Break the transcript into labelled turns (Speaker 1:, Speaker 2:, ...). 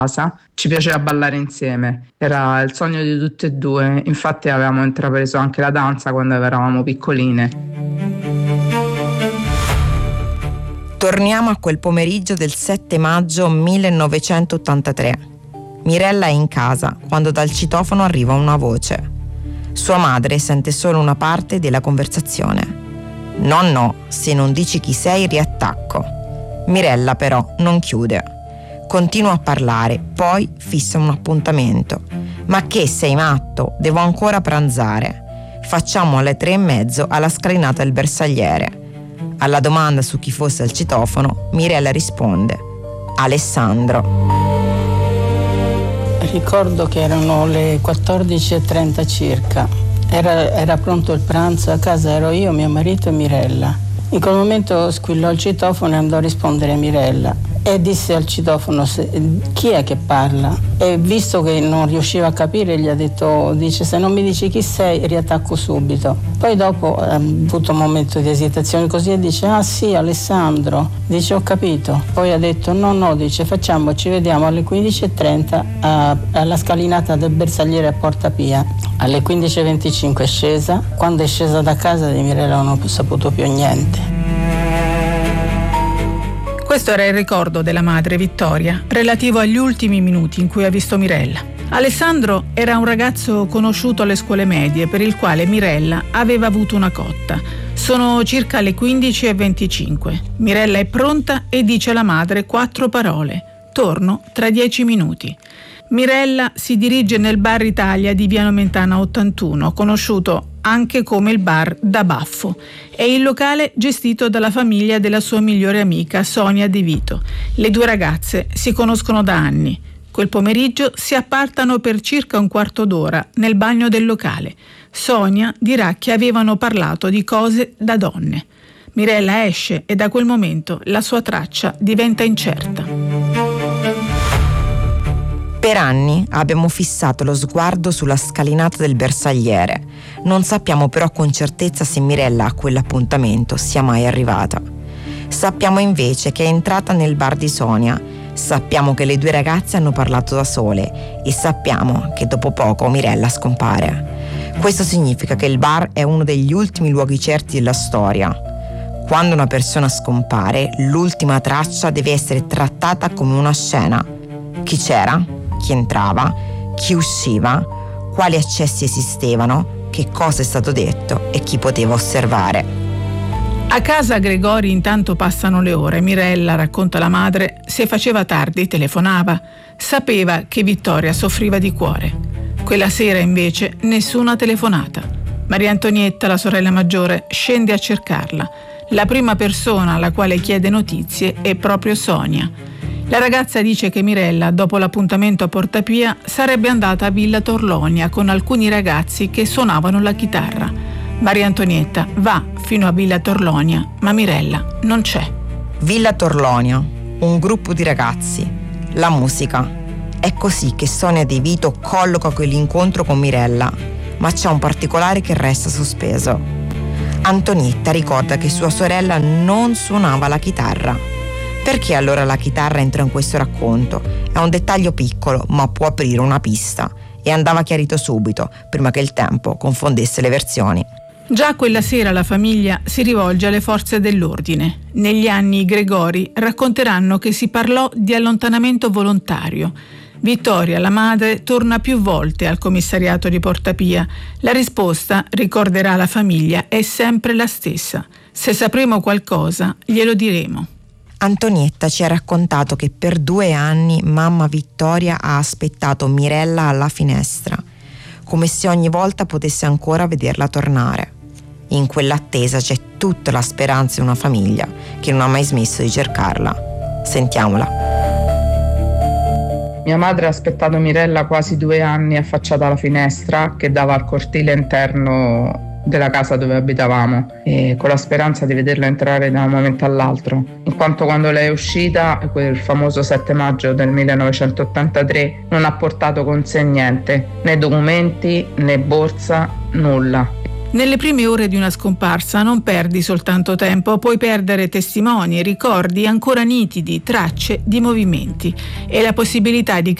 Speaker 1: casa, ci piaceva ballare insieme, era il sogno di tutte e due, infatti avevamo intrapreso anche la danza quando eravamo piccoline.
Speaker 2: Torniamo a quel pomeriggio del 7 maggio 1983. Mirella è in casa quando dal citofono arriva una voce. Sua madre sente solo una parte della conversazione. No, se non dici chi sei riattacco. Mirella però non chiude. Continua a parlare, poi fissa un appuntamento. Ma che sei matto? Devo ancora pranzare. Facciamo alle 3:30 alla scalinata del Bersagliere. Alla domanda su chi fosse al citofono, Mirella risponde: Alessandro.
Speaker 3: Ricordo che erano le 14:30 circa. Era pronto il pranzo, a casa ero io, mio marito e Mirella. In quel momento squillò il citofono e andò a rispondere a Mirella e disse al citofono: chi è che parla? E visto che non riusciva a capire gli ha detto: se non mi dici chi sei riattacco subito. Poi dopo ha avuto un momento di esitazione così e dice: ah sì, Alessandro. Dice: ho capito. Poi ha detto: no, dice, ci vediamo alle 15:30 alla scalinata del Bersagliere a Porta Pia. Alle 15:25 è scesa. Quando è scesa da casa di Mirella non ho saputo più niente.
Speaker 4: Questo era il ricordo della madre Vittoria relativo agli ultimi minuti in cui ha visto Mirella. Alessandro era un ragazzo conosciuto alle scuole medie per il quale Mirella aveva avuto una cotta. Sono circa le 15:25. Mirella è pronta e dice alla madre 4 parole: torno tra 10 minuti. Mirella si dirige nel bar Italia di Via Nomentana 81, conosciuto anche come il bar da Baffo. È il locale gestito dalla famiglia della sua migliore amica Sonia De Vito. Le due ragazze si conoscono da anni. Quel pomeriggio si appartano per circa un quarto d'ora nel bagno del locale. Sonia dirà che avevano parlato di cose da donne. Mirella esce e da quel momento la sua traccia diventa incerta.
Speaker 2: Per anni abbiamo fissato lo sguardo sulla scalinata del Bersagliere. Non sappiamo però con certezza se Mirella a quell'appuntamento sia mai arrivata. Sappiamo invece che è entrata nel bar di Sonia. Sappiamo che le due ragazze hanno parlato da sole e sappiamo che dopo poco Mirella scompare. Questo significa che il bar è uno degli ultimi luoghi certi della storia. Quando una persona scompare, l'ultima traccia deve essere trattata come una scena. Chi c'era? Chi entrava, chi usciva, quali accessi esistevano, che cosa è stato detto e chi poteva osservare.
Speaker 4: A casa Gregori intanto passano le ore. Mirella, racconta la madre, se faceva tardi telefonava. Sapeva che Vittoria soffriva di cuore. Quella sera invece nessuna telefonata. Maria Antonietta, la sorella maggiore, scende a cercarla. La prima persona alla quale chiede notizie è proprio Sonia. La ragazza dice che Mirella, dopo l'appuntamento a Porta Pia, sarebbe andata a Villa Torlonia con alcuni ragazzi che suonavano la chitarra. Maria Antonietta va fino a Villa Torlonia, ma Mirella non c'è.
Speaker 2: Villa Torlonia, un gruppo di ragazzi, la musica. È così che Sonia De Vito colloca quell'incontro con Mirella, ma c'è un particolare che resta sospeso. Antonietta ricorda che sua sorella non suonava la chitarra. Perché allora la chitarra entra in questo racconto? È un dettaglio piccolo, ma può aprire una pista, e andava chiarito subito, prima che il tempo confondesse le versioni.
Speaker 4: Già quella sera la famiglia si rivolge alle forze dell'ordine. Negli anni i Gregori racconteranno che si parlò di allontanamento volontario. Vittoria, la madre, torna più volte al commissariato di Porta Pia. La risposta, ricorderà la famiglia, è sempre la stessa: se sapremo qualcosa, glielo diremo.
Speaker 2: Antonietta ci ha raccontato che per 2 anni mamma Vittoria ha aspettato Mirella alla finestra, come se ogni volta potesse ancora vederla tornare. In quell'attesa c'è tutta la speranza di una famiglia che non ha mai smesso di cercarla. Sentiamola.
Speaker 1: Mia madre ha aspettato Mirella quasi 2 anni affacciata alla finestra che dava al cortile interno della casa dove abitavamo, e con la speranza di vederla entrare da un momento all'altro, in quanto quando lei è uscita, quel famoso 7 maggio del 1983, non ha portato con sé niente, né documenti né borsa, nulla.
Speaker 4: Nelle prime ore di una scomparsa non perdi soltanto tempo, puoi perdere testimoni, ricordi ancora nitidi, tracce di movimenti e la possibilità di